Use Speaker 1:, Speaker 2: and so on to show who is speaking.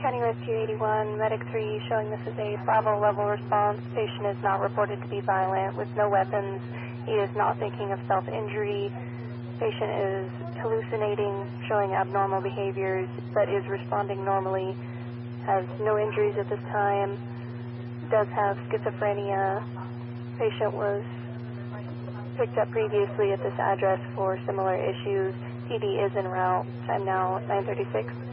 Speaker 1: County Rescue 81, Medic 3, showing this is a Bravo level response. Patient is not reported to be violent with no weapons. He is not thinking of self-injury. Patient is hallucinating, showing abnormal behaviors, but is responding normally. Has no injuries at this time. Does have schizophrenia. Patient was picked up previously at this address for similar issues. PD is en route. Time now 9:36.